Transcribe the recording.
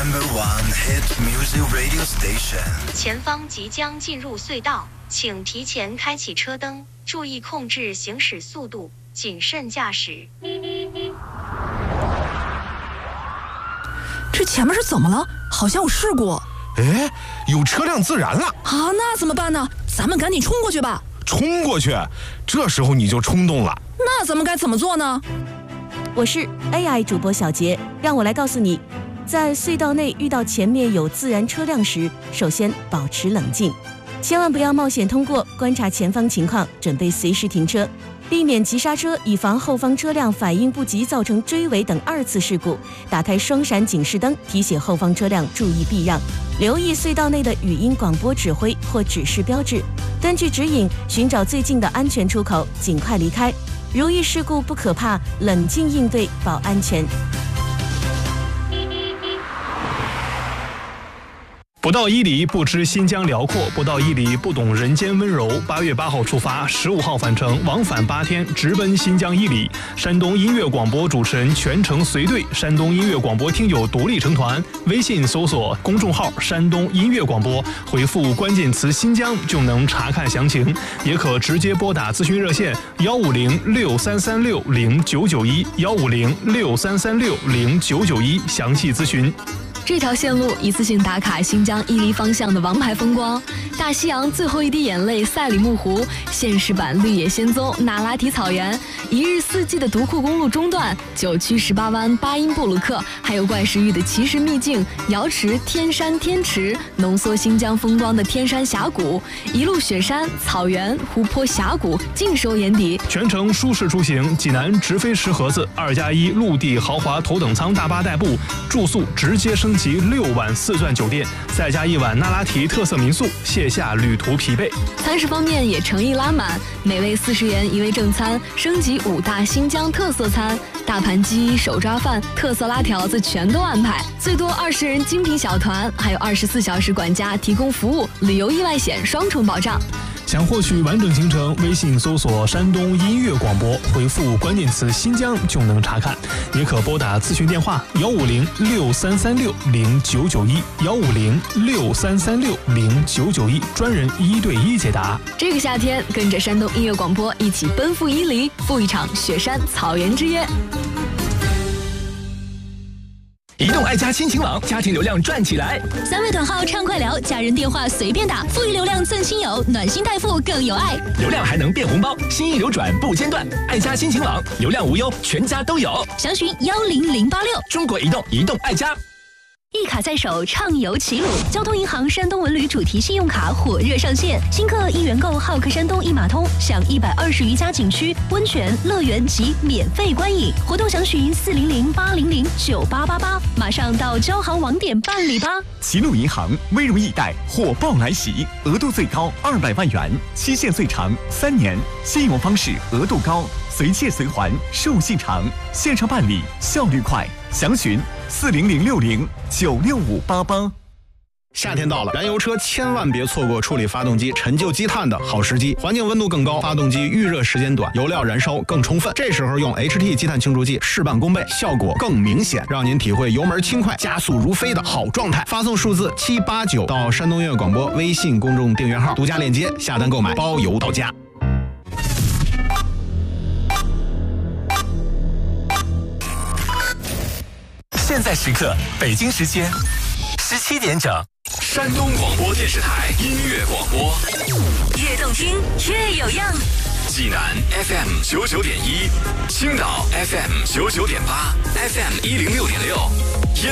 No.1 hit music radio station。 前方即将进入隧道，请提前开启车灯，注意控制行驶速度，谨慎驾驶。 这前面是怎么了？好像有事故。 哎，有车辆自燃了啊！那怎么办呢？咱们赶紧冲过去吧。 冲过去？这时候你就冲动了。 那咱们该怎么做呢？ 我是 AI 主播小杰，让我来告诉你，在隧道内遇到前面有自燃车辆时，首先保持冷静，千万不要冒险通过，观察前方情况，准备随时停车，避免急刹车，以防后方车辆反应不及造成追尾等2次事故。打开双闪警示灯，提醒后方车辆注意避让。留意隧道内的语音广播指挥或指示标志，根据指引寻找最近的安全出口，尽快离开。如遇事故不可怕，冷静应对保安全。 不到1里不知新疆辽阔，不到1里不懂人间温柔。8月8号出发，15号返程，往返8天，直奔新疆伊犁。山东音乐广播主持人全程随队，山东音乐广播听友独立成团。微信搜索公众号山东音乐广播，回复关键词新疆就能查看详情，也可直接拨打咨询热线15063360991，15063360991，详细咨询。 这条线路一次性打卡新疆伊犁方向的王牌风光：大西洋最后一滴眼泪赛里木湖、现实版绿野仙踪那拉提草原、一日四季的独库公路中段、9曲18湾巴音布鲁克，还有怪石峪的奇石秘境瑶池、天山天池，浓缩新疆风光的天山峡谷，一路雪山、草原、湖泊、峡谷尽收眼底。 全程舒适出行，济南直飞石河子2+1陆地豪华头等舱大巴代步，住宿直接升级6晚4钻酒店，再加1晚那拉提特色民宿，卸下旅途疲惫。 餐食方面也诚意拉满，每位40元一位正餐，升级5大新疆特色餐，大盘鸡、手抓饭、特色拉条子全都安排，最多20人精品小团，还有24小时管家提供服务，旅游意外险双重保障。 想获取完整行程，微信搜索山东音乐广播，回复关键词新疆就能查看，也可拨打咨询电话15063360991，15063360991，专人1对1解答。 这个夏天，跟着山东音乐广播一起奔赴伊犁，赴一场雪山草原之约。 移动爱家亲情网，家庭流量赚起来 ！3位短号畅快聊，家人电话随便打，富裕流量赠亲友，暖心代付更有爱， 流量还能变红包，心意流转不间断。爱家亲情网，流量无忧，全家都有。 详询10086。 中国移动，移动爱家。 一卡在手，畅游齐鲁。交通银行山东文旅主题信用卡火热上线，新客一元购浩克山东一码通，享120余家景区、温泉、乐园及免费观影。活动详询400-800-9888，马上到交行网点办理吧。 齐鲁银行微融易贷火爆来袭，额度最高200万元，期限最长3年，信用方式额度高，随借随还，授信长，线上办理效率快，详询40060965588。 夏天到了，燃油车千万别错过处理发动机陈旧积碳的好时机。环境温度更高，发动机预热时间短，油料燃烧更充分。这时候用 HT 积碳清除剂事半功倍，效果更明显，让您体会油门轻快、加速如飞的好状态。发送数字789到山东音乐广播微信公众订阅号，独家链接下单购买，包邮到家。 现在时刻，北京时间17点整，山东广播电视台音乐广播， 越动听越有样。 济南 FM 99.1，青岛 FM 99.8，FM 106.6。